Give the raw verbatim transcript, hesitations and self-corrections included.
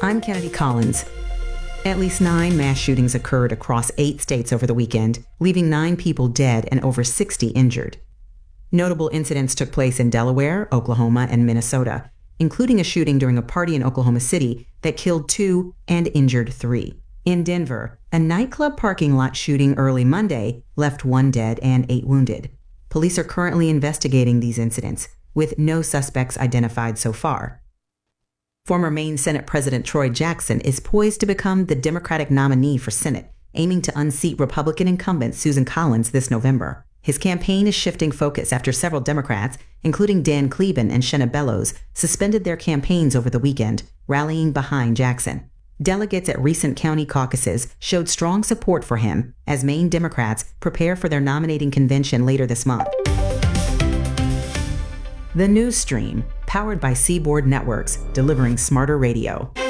I'm Kennedy Collins. At least nine mass shootings occurred across eight states over the weekend, leaving nine people dead and over sixty injured. Notable incidents took place in Delaware, Oklahoma, and Minnesota, including a shooting during a party in Oklahoma City that killed two and injured three. In Denver, a nightclub parking lot shooting early Monday left one dead and eight wounded. Police are currently investigating these incidents, with no suspects identified so far. Former Maine Senate President Troy Jackson is poised to become the Democratic nominee for Senate, aiming to unseat Republican incumbent Susan Collins this November. His campaign is shifting focus after several Democrats, including Dan Cleben and Shenna Bellows, suspended their campaigns over the weekend, rallying behind Jackson. Delegates at recent county caucuses showed strong support for him as Maine Democrats prepare for their nominating convention later this month. The News Stream, powered by Seaboard Networks, delivering smarter radio.